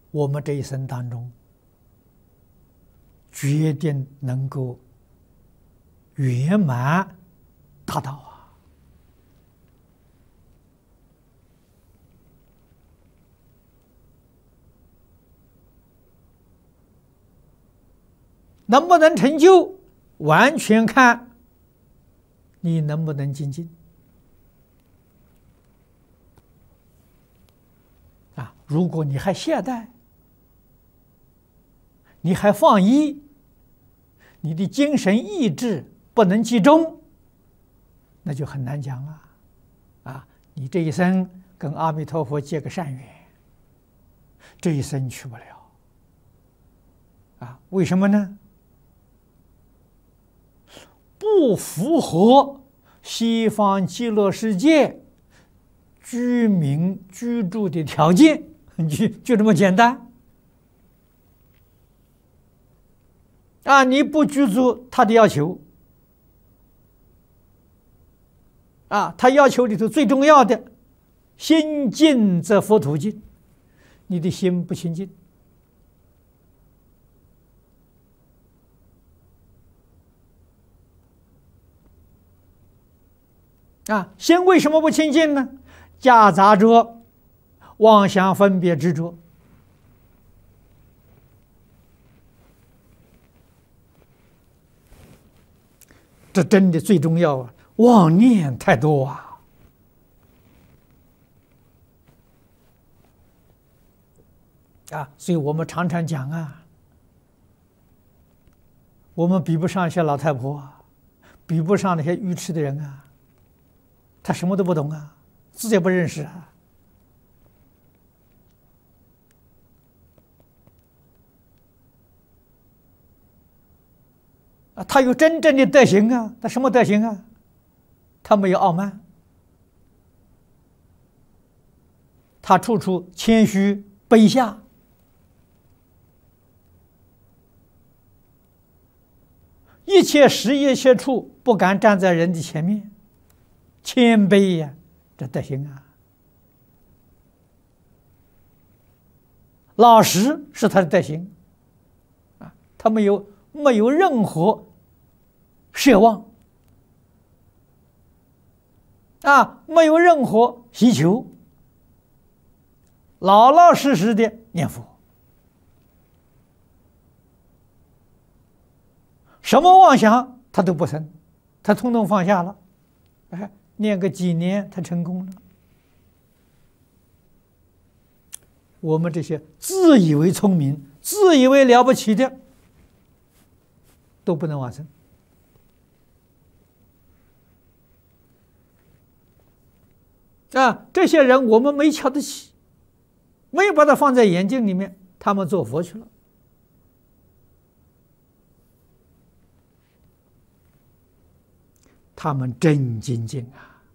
我们这一生当中，决定能够圆满达到啊！能不能成就，完全看你能不能精进啊！如果你还懈怠，你还放逸，你的精神意志不能集中，那就很难讲了啊！你这一生跟阿弥陀佛结个善缘，这一生去不了啊！为什么呢？不符合西方极乐世界居民居住的条件，就这么简单啊！你不具足他的要求啊，他要求里头最重要的心净则佛土净，你的心不清净啊，心为什么不清净呢？夹杂着妄想分别执着，这真的最重要啊！妄念太多啊，所以我们常常讲啊，我们比不上一些老太婆啊，比不上那些愚痴的人啊。他什么都不懂啊，自己也不认识啊，他有真正的德行啊，他什么德行啊？他没有傲慢，他处处谦虚卑下，一切时一切处不敢站在人的前面。谦卑呀，这德行啊！老实是他的德行啊，他没有任何奢望啊，没有任何希求，老老实实的念佛，什么妄想他都不生，他统统放下了，哎。念个几年，他成功了。我们这些自以为聪明、自以为了不起的，都不能往生啊！这些人我们没瞧得起，没有把他放在眼睛里面，他们做佛去了。他们真精进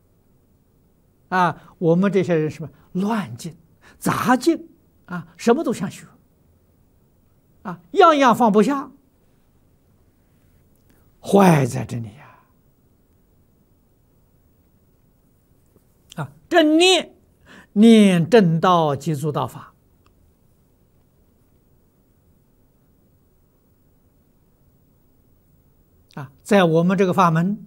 啊！我们这些人什么乱进、杂进啊，什么都想学啊，样样放不下，坏在这里啊！正念念正道即足道法啊，在我们这个法门。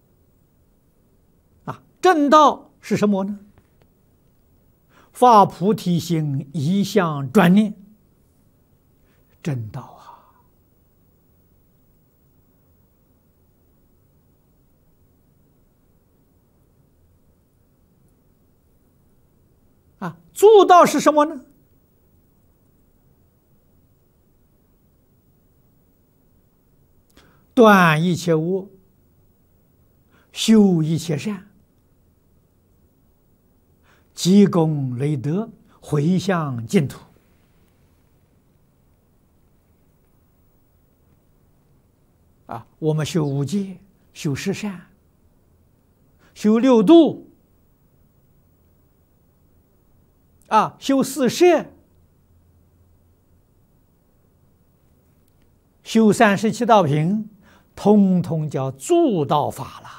正道是什么呢？发菩提心，一向专念。正道啊！做道是什么呢？断一切恶，修一切善。积功累德，回向净土啊！我们修五戒，修十善，修六度啊，修四摄，修37道品，通通叫助道法了。